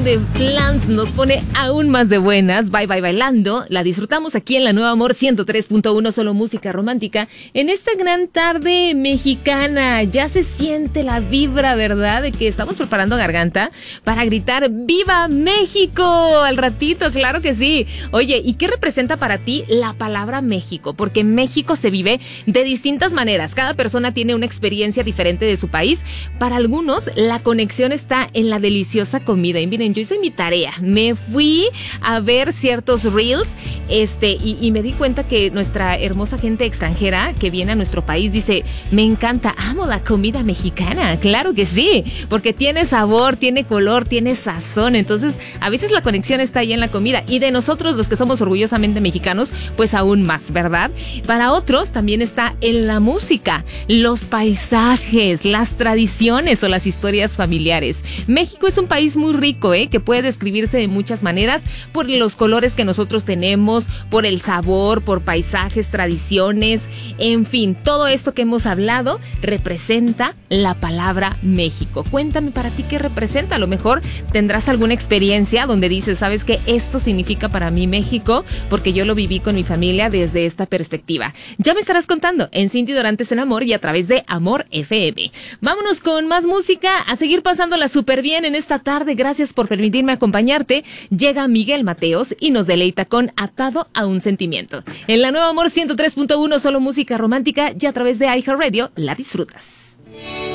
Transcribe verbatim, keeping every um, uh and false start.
de Flans nos pone aún más de buenas. Bye Bye Bailando. La disfrutamos aquí en la Nueva Amor ciento tres punto uno, solo música romántica. En esta gran tarde mexicana ya se siente la vibra, ¿verdad? De que estamos preparando garganta para gritar ¡Viva México! Al ratito, claro que sí. Oye, ¿y qué representa para ti la palabra México? Porque México se vive de distintas maneras. Cada persona tiene una experiencia diferente de su país. Para algunos, la conexión está en la deliciosa comida. Y miren, yo hice mi tarea. Me fui a ver ciertos reels este, y, y me di cuenta que nuestra hermosa gente extranjera que viene a nuestro país dice, me encanta, amo la comida mexicana. Claro que sí, porque tiene sabor, tiene color, tiene sazón. Entonces, a veces la conexión está ahí en la comida. Y de nosotros, los que somos orgullosamente mexicanos, pues aún más, ¿verdad? Para otros también está en la música, los paisajes, las tradiciones o las historias familiares. México es un país muy rico, ¿eh? Que puede describirse de muchas maneras por los colores que nosotros tenemos, por el sabor, por paisajes, tradiciones, en fin, todo esto que hemos hablado representa la palabra México. Cuéntame para ti qué representa. A lo mejor tendrás alguna experiencia donde dices, ¿sabes qué? Esto significa para mí México porque yo lo viví con mi familia desde esta perspectiva. Ya me estarás contando en Cindy Dorantes en Amor y a través de Amor F M. Vámonos con más música, a seguir pasándola súper bien en esta tarde. Gracias por permitirme acompañarte. Llega Miguel Mateos y nos deleita con Atado a un Sentimiento. En la Nueva Amor ciento tres punto uno, solo música romántica y a través de iHeartRadio la disfrutas.